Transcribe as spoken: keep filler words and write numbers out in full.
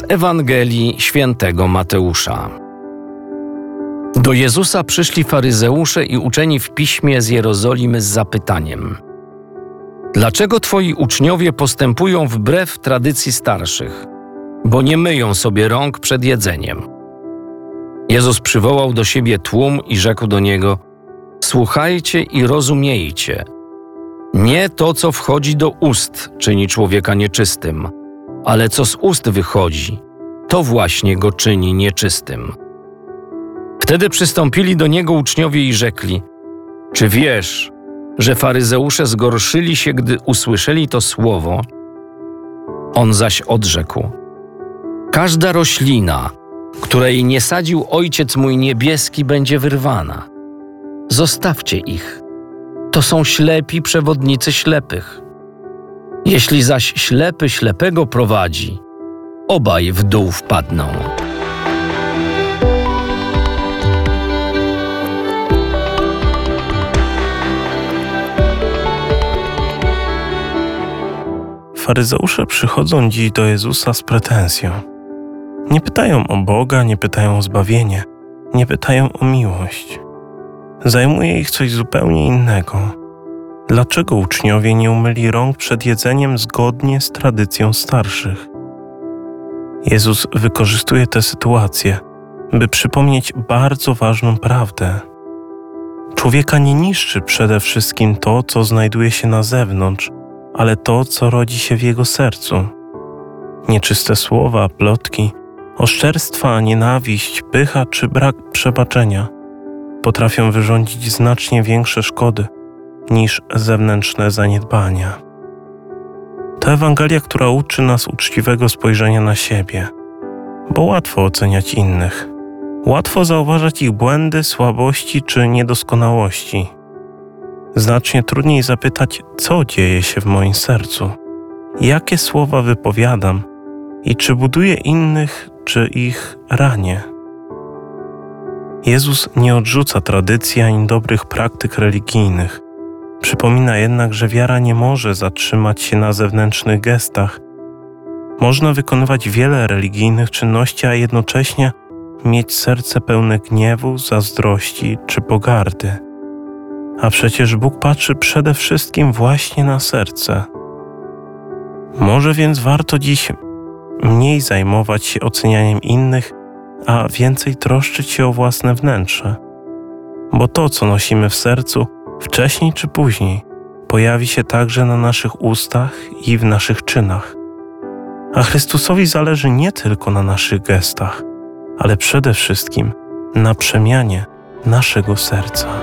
Z Ewangelii Świętego Mateusza. Do Jezusa przyszli faryzeusze i uczeni w piśmie z Jerozolimy z zapytaniem: dlaczego twoi uczniowie postępują wbrew tradycji starszych, bo nie myją sobie rąk przed jedzeniem? Jezus przywołał do siebie tłum i rzekł do niego: słuchajcie i rozumiejcie. Nie to, co wchodzi do ust, czyni człowieka nieczystym, ale co z ust wychodzi, to właśnie go czyni nieczystym. Wtedy przystąpili do niego uczniowie i rzekli: czy wiesz, że faryzeusze zgorszyli się, gdy usłyszeli to słowo? On zaś odrzekł: każda roślina, której nie sadził Ojciec mój niebieski, będzie wyrwana. Zostawcie ich. To są ślepi przewodnicy ślepych. Jeśli zaś ślepy ślepego prowadzi, obaj w dół wpadną. Faryzeusze przychodzą dziś do Jezusa z pretensją. Nie pytają o Boga, nie pytają o zbawienie, nie pytają o miłość. Zajmuje ich coś zupełnie innego. Dlaczego uczniowie nie umyli rąk przed jedzeniem zgodnie z tradycją starszych? Jezus wykorzystuje tę sytuację, by przypomnieć bardzo ważną prawdę. Człowieka nie niszczy przede wszystkim to, co znajduje się na zewnątrz, ale to, co rodzi się w jego sercu. Nieczyste słowa, plotki, oszczerstwa, nienawiść, pycha czy brak przebaczenia potrafią wyrządzić znacznie większe szkody niż zewnętrzne zaniedbania. To Ewangelia, która uczy nas uczciwego spojrzenia na siebie, bo łatwo oceniać innych. Łatwo zauważać ich błędy, słabości czy niedoskonałości. Znacznie trudniej zapytać, co dzieje się w moim sercu, jakie słowa wypowiadam i czy buduję innych, czy ich ranię. Jezus nie odrzuca tradycji ani dobrych praktyk religijnych. Przypomina jednak, że wiara nie może zatrzymać się na zewnętrznych gestach. Można wykonywać wiele religijnych czynności, a jednocześnie mieć serce pełne gniewu, zazdrości czy pogardy. A przecież Bóg patrzy przede wszystkim właśnie na serce. Może więc warto dziś mniej zajmować się ocenianiem innych, a więcej troszczyć się o własne wnętrze. Bo to, co nosimy w sercu, wcześniej czy później pojawi się także na naszych ustach i w naszych czynach. A Chrystusowi zależy nie tylko na naszych gestach, ale przede wszystkim na przemianie naszego serca.